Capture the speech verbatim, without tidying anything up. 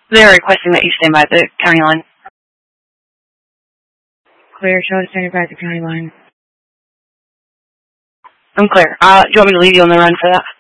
They're requesting that you stand by the county line. Clear, show us standing by the county line. I'm clear. Uh, do you want me to leave you on the run for that?